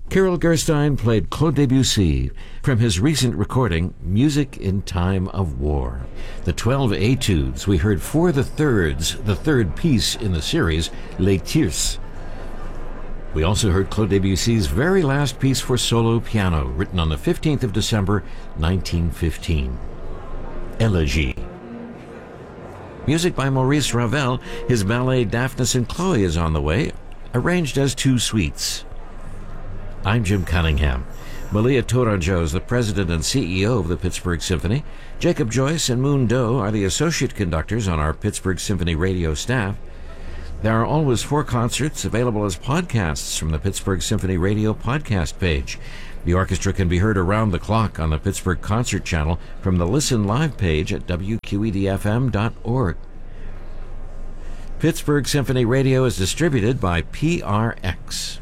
Carol Gerstein played Claude Debussy from his recent recording, Music in Time of War. The 12 Etudes we heard for the thirds, the third piece in the series, Les Tierces. We also heard Claude Debussy's very last piece for solo piano, written on the 15th of December, 1915, Elegy. Music by Maurice Ravel. His ballet Daphnis and Chloe is on the way, arranged as two suites. I'm Jim Cunningham. Malia Tourangeau is the president and CEO of the Pittsburgh Symphony. Jacob Joyce and Moon Doe are the associate conductors on our Pittsburgh Symphony radio staff. There are always 4 concerts available as podcasts from the Pittsburgh Symphony radio podcast page. The orchestra can be heard around the clock on the Pittsburgh Concert Channel from the Listen Live page at wqedfm.org. Pittsburgh Symphony Radio is distributed by PRX.